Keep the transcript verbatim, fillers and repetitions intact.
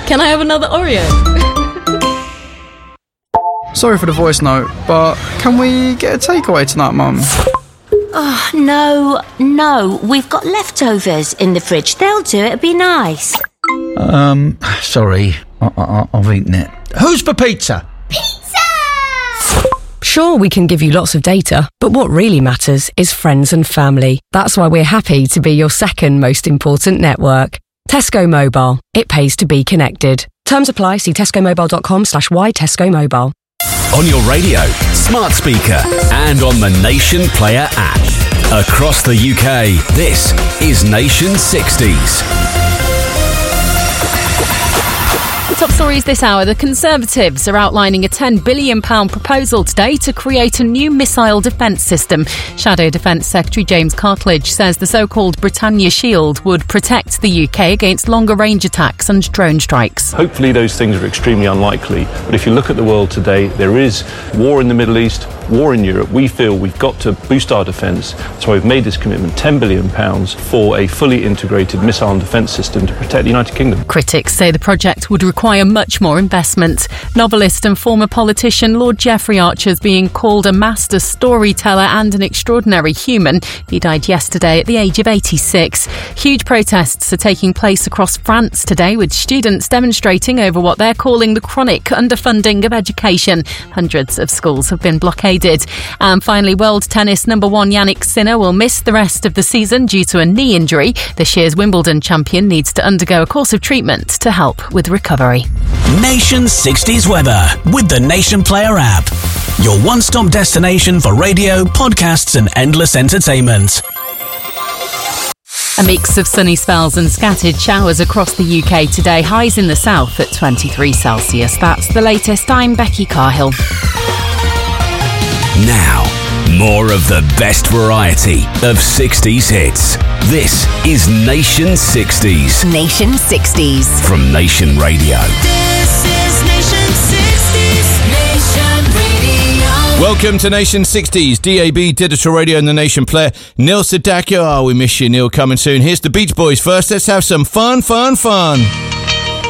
Can I have another Oreo? Sorry for the voice note, but can we get a takeaway tonight, Mum? Oh, no, no. We've got leftovers in the fridge. They'll do it. It'll be nice. Um, sorry. I- I- I've eaten it. Who's for pizza? Sure, we can give you lots of data, but what really matters is friends and family. That's why we're happy to be your second most important network. Tesco Mobile. It pays to be connected. Terms apply. See tescomobile.com slash y Tesco Mobile. On your radio, smart speaker, and on the Nation Player app. Across the U K, this is Nation sixties. Top stories this hour. The Conservatives are outlining a ten billion pounds proposal today to create a new missile defence system. Shadow Defence Secretary James Cartledge says the so-called Britannia Shield would protect the U K against longer range attacks and drone strikes. Hopefully those things are extremely unlikely, but if you look at the world today, there is war in the Middle East, war in Europe. We feel we've got to boost our defence, so we've made this commitment, ten billion pounds, for a fully integrated missile and defence system to protect the United Kingdom. Critics say the project would require much more investment. Novelist and former politician Lord Jeffrey Archer is being called a master storyteller and an extraordinary human. He died yesterday at the age of eighty-six. Huge protests are taking place across France today, with students demonstrating over what they're calling the chronic underfunding of education. Hundreds of schools have been blockaded. And finally, world tennis number one Yannick Sinner will miss the rest of the season due to a knee injury. This year's Wimbledon champion needs to undergo a course of treatment to help with recovery. Nation sixties weather with the Nation Player app. Your one-stop destination for radio, podcasts and endless entertainment. A mix of sunny spells and scattered showers across the U K today. Highs in the south at twenty-three Celsius. That's the latest. I'm Becky Carhill. Now, more of the best variety of sixties hits. This is Nation sixties. Nation sixties. From Nation Radio. This is Nation sixties. Nation Radio. Welcome to Nation sixties, D A B, Digital Radio and the Nation Player. Neil Sedaka. Oh, we miss you, Neil. Coming soon. Here's the Beach Boys first. Let's have some fun, fun, fun.